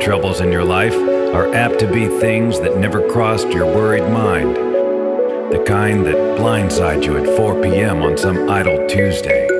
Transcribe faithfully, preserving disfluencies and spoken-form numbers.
troubles in your life are apt to be things that never crossed your worried mind. The kind that blindside you at four p m on some idle Tuesday.